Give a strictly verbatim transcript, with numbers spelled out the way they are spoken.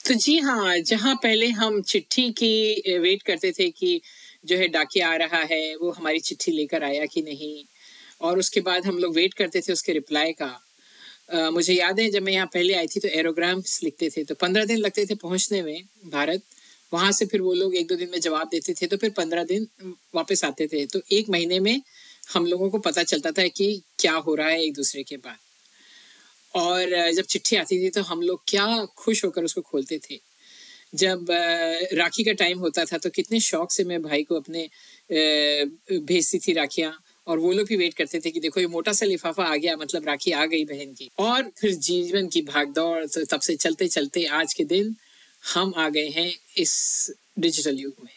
तो जी हाँ, जहाँ पहले हम चिट्ठी की वेट करते थे कि जो है डाकिया आ रहा है, वो हमारी चिट्ठी लेकर आया कि नहीं, और उसके बाद हम लोग वेट करते थे उसके रिप्लाई का। अ, मुझे याद है जब मैं यहाँ पहले आई थी तो एरोग्राम्स लिखते थे, तो पंद्रह दिन लगते थे पहुँचने में भारत। वहाँ से फिर वो लोग एक दो दिन में जवाब देते थे, तो फिर पंद्रह दिन वापस आते थे। तो एक महीने में हम लोगों को पता चलता था कि क्या हो रहा है एक दूसरे के बाद। और जब चिट्ठी आती थी तो हम लोग क्या खुश होकर उसको खोलते थे। जब राखी का टाइम होता था तो कितने शौक से मैं भाई को अपने भेजती थी राखियाँ, और वो लोग भी वेट करते थे कि देखो ये मोटा सा लिफाफा आ गया, मतलब राखी आ गई बहन की। और फिर जीवन की भागदौड़, तो तब से चलते चलते आज के दिन हम आ गए हैं इस डिजिटल युग में।